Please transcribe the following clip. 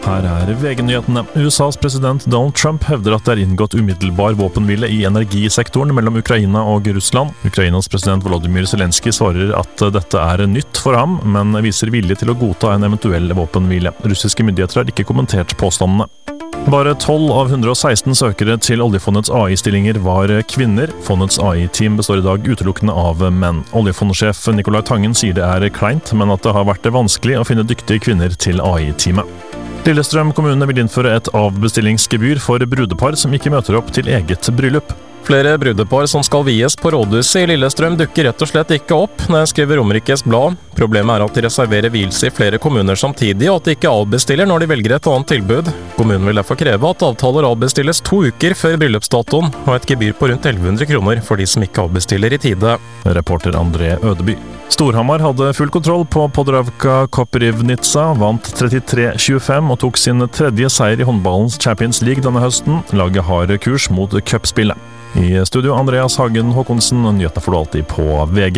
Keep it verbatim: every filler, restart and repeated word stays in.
Her er V G-nyhetene. U S A's president Donald Trump hevder at det er inngått umiddelbar våpenhvile i energisektoren mellom Ukraina og Russland. Ukrainas president Volodymyr Zelenskyj svarer at dette er nytt for ham, men viser vilje til å godta en eventuell våpenhvile. Russiske myndigheter har ikke kommentert påstandene. Bare tolv av hundre og seksten søkere til oljefondets A I-stillinger var kvinner. Fondets A I-team består i dag utelukkende av menn. Oljefondsjef Nicolai Tangen sier det er kleint, men at det har vært vanskelig å finne dyktige kvinner til A I-teamet. Lillestrøm kommune vil innføre et avbestillingsgebyr for brudepar som ikke møter opp til eget bryllup. Flere brudepar som skal vies på rådhuset i Lillestrøm dukker rett og slett ikke opp, når skriver Romerikes Blad. Problemet er at de reserverer vielse i flere kommuner samtidig, og at de ikke avbestiller når de velger et annet tilbud. Kommunen vil derfor kreve at avtaler avbestilles to uker før bryllupsdatoen, og et gebyr på rundt elleve hundre kroner for de som ikke avbestiller i tide. Reporter André Ødeby. Storhamar hadde full kontroll på Podravka Koprivnica, vant trettitre tjuefem og tok sin tredje seier i håndballens Champions League denne høsten. Laget har kurs mot cupspillet. I studio Andreas Hagen Håkonsen, nyhetene får du alltid på V G.